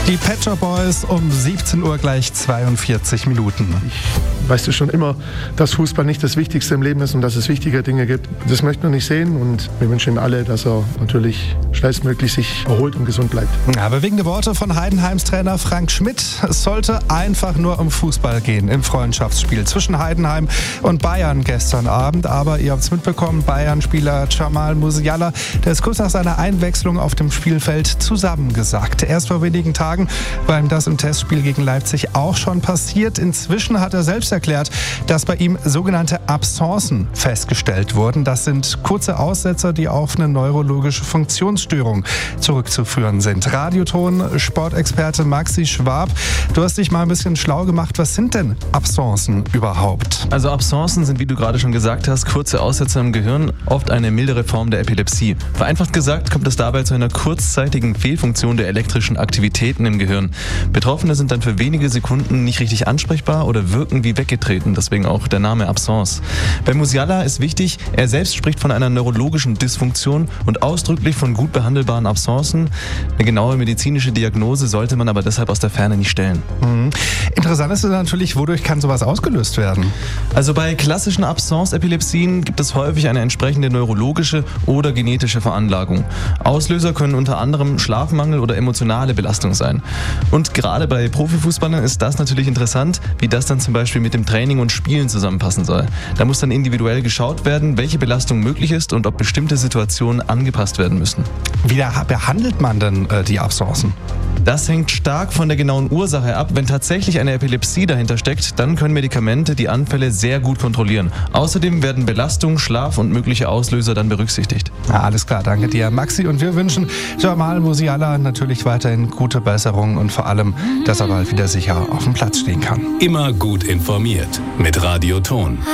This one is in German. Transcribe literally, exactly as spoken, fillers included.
Die Pet Shop Boys um siebzehn Uhr gleich zweiundvierzig Minuten. Ich weiß schon immer, dass Fußball nicht das Wichtigste im Leben ist und dass es wichtige Dinge gibt. Das möchten wir nicht sehen und wir wünschen ihm alle, dass er natürlich schnellstmöglich sich erholt und gesund bleibt. Ja, bewegende Worte von Heidenheims Trainer Frank Schmidt. Es sollte einfach nur um Fußball gehen im Freundschaftsspiel zwischen Heidenheim und Bayern gestern Abend. Aber ihr habt es mitbekommen, Bayern-Spieler Jamal Musiala, der ist kurz nach seiner Einwechslung auf dem Spielfeld zusammengesackt. Erst vor wenigen Tagen war ihm das im Testspiel gegen Leipzig auch schon passiert. Inzwischen hat er selbst erklärt, dass bei ihm sogenannte Absencen festgestellt wurden. Das sind kurze Aussetzer, die auf eine neurologische Funktionsstörung zurückzuführen sind. Radioton, Sportexperte Maxi Schwab, du hast dich mal ein bisschen schlau gemacht. Was sind denn Absencen überhaupt? Also Absencen sind, wie du gerade schon gesagt hast, kurze Aussetzer im Gehirn, oft eine mildere Form der Epilepsie. Vereinfacht gesagt kommt es dabei zu einer kurzzeitigen Fehlfunktion der elektrischen Aktivitäten im Gehirn. Betroffene sind dann für wenige Sekunden nicht richtig ansprechbar oder wirken wie weggetreten, deswegen auch der Name Absence. Bei Musiala ist wichtig, er selbst spricht von einer neurologischen Dysfunktion und ausdrücklich von gut behandelbaren Absencen. Eine genaue medizinische Diagnose sollte man aber deshalb aus der Ferne nicht stellen. Mhm. Interessant ist natürlich, wodurch kann sowas ausgelöst werden? Also bei klassischen Absence-Epilepsien gibt es häufig eine entsprechende neurologische oder genetische Veranlagung. Auslöser können unter anderem Schlafmangel oder emotionale Belastung sein. Und gerade bei Profifußballern ist das natürlich interessant, wie das dann zum Beispiel mit dem Training und Spielen zusammenpassen soll. Da muss dann individuell geschaut werden, welche Belastung möglich ist und ob bestimmte Situationen angepasst werden müssen. Wie behandelt man denn äh, die Absencen? Das hängt stark von der genauen Ursache ab. Wenn tatsächlich eine Epilepsie dahinter steckt, dann können Medikamente die Anfälle sehr gut kontrollieren. Außerdem werden Belastung, Schlaf und mögliche Auslöser dann berücksichtigt. Ja, alles klar, danke dir, Maxi. Und wir wünschen Jamal Musiala natürlich weiterhin gute Besserung und vor allem, dass er bald wieder sicher auf dem Platz stehen kann. Immer gut informiert mit Radioton.